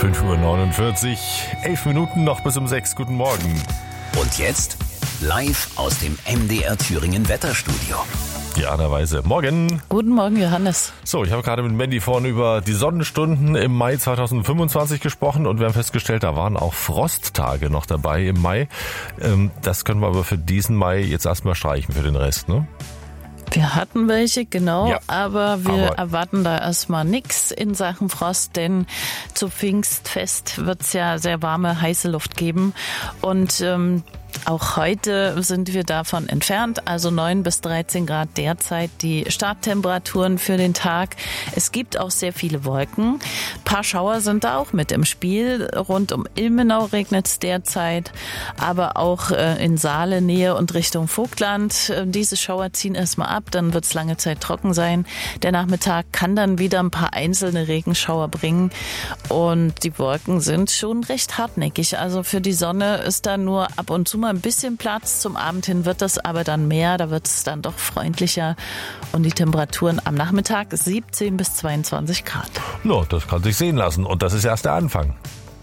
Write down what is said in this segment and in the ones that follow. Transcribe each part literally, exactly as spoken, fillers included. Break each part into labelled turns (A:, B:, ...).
A: fünf Uhr neunundvierzig, elf Minuten noch bis um sechs. Guten Morgen.
B: Und jetzt live aus dem M D R Thüringen Wetterstudio.
A: Diana Weise. Morgen.
C: Guten Morgen, Johannes.
A: So, ich habe gerade mit Mandy vorhin über die Sonnenstunden im Mai zweitausendfünfundzwanzig gesprochen und wir haben festgestellt, da waren auch Frosttage noch dabei im Mai. Das können wir aber für diesen Mai jetzt erstmal streichen für den Rest, ne?
C: Wir hatten welche, genau,
A: ja,
C: aber wir
A: aber
C: erwarten da erstmal nichts in Sachen Frost, denn zu Pfingstfest wird es ja sehr warme, heiße Luft geben und ähm, auch heute sind wir davon entfernt, also neun bis dreizehn Grad derzeit die Starttemperaturen für den Tag. Es gibt auch sehr viele Wolken. Ein paar Schauer sind da auch mit im Spiel. Rund um Ilmenau regnet es derzeit, aber auch in Saale, Nähe und Richtung Vogtland. Diese Schauer ziehen erstmal ab, dann wird es lange Zeit trocken sein. Der Nachmittag kann dann wieder ein paar einzelne Regenschauer bringen und die Wolken sind schon recht hartnäckig. Also für die Sonne ist da nur ab und zu mal ein bisschen Platz. Zum Abend hin wird das aber dann mehr, da wird es dann doch freundlicher und die Temperaturen am Nachmittag siebzehn bis zweiundzwanzig Grad.
A: No, das kann sich sehen lassen und das ist erst der Anfang.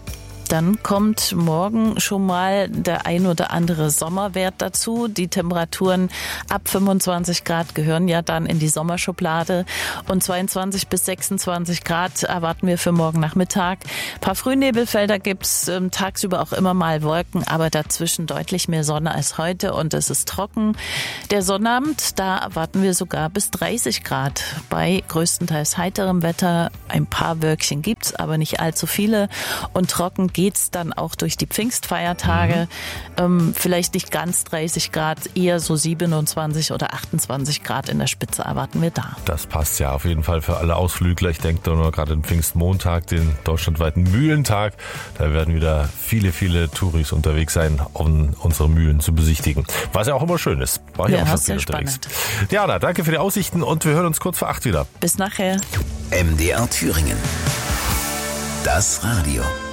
C: Dann kommt morgen schon mal der ein oder andere Sommerwert dazu. Die Temperaturen ab fünfundzwanzig Grad gehören ja dann in die Sommerschublade. Und zweiundzwanzig bis sechsundzwanzig Grad erwarten wir für morgen Nachmittag. Ein paar Frühnebelfelder gibt's, ähm, tagsüber auch immer mal Wolken, aber dazwischen deutlich mehr Sonne als heute und es ist trocken. Der Sonnabend, da erwarten wir sogar bis dreißig Grad. Bei größtenteils heiterem Wetter. Ein paar Wölkchen gibt's, aber nicht allzu viele. Und trocken geht's dann auch durch die Pfingstfeiertage. Mhm. Ähm, vielleicht nicht ganz dreißig Grad, eher so siebenundzwanzig oder achtundzwanzig Grad in der Spitze erwarten wir da.
A: Das passt ja auf jeden Fall für alle Ausflügler. Ich denke da nur gerade den Pfingstmontag, den deutschlandweiten Mühlentag. Da werden wieder viele, viele Touris unterwegs sein, um unsere Mühlen zu besichtigen. Was ja auch immer schön ist. War ja, ja auch schon viel unterwegs. Spannend. Diana, danke für die Aussichten und wir hören uns kurz vor acht wieder.
C: Bis nachher.
B: M D R Thüringen. Das Radio.